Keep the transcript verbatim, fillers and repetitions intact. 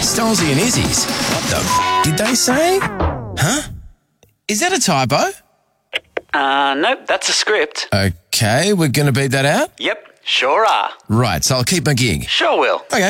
Stolzy and Izzy's. What the f*** did they say? Huh? Is that a typo? Uh, nope, that's a script. Okay, we're going to beat that out? Yep, sure are. Right, so I'll keep my gig. Sure will. Okay.